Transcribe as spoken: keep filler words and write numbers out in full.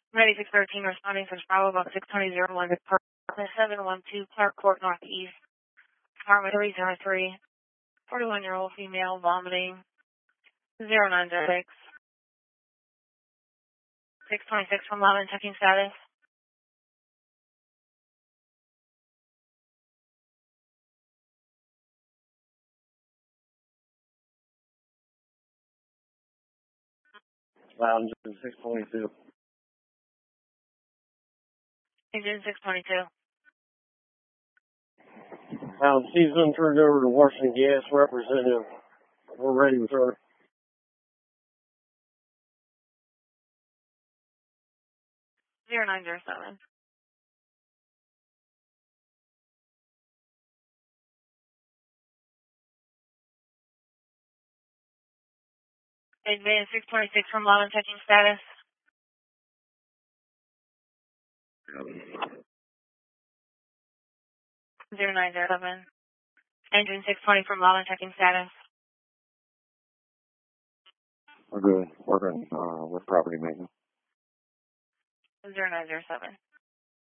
ninety-six thirteen responding to Bravo about six twenty oh one, Department seven one two, Clark Court Northeast, Department three zero three, forty-one-year-old female, vomiting, zero nine zero six, six twenty-six from Loudoun, checking status. Lounge six twenty-two. Engine six twenty-two. Um, she's been turned over to Washington Gas representative. We're ready with her. zero nine zero seven. Advance six twenty-six from Loudoun, checking status. zero nine zero seven. Engine six twenty from Loudoun, checking status. We're good. We're good. Uh, with property maintenance. zero nine zero seven.